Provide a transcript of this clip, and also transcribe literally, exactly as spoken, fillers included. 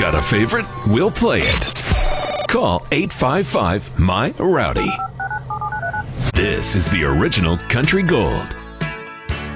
Got a favorite? We'll play it. Call eight five five, M Y, Rowdy. This is the original Country Gold.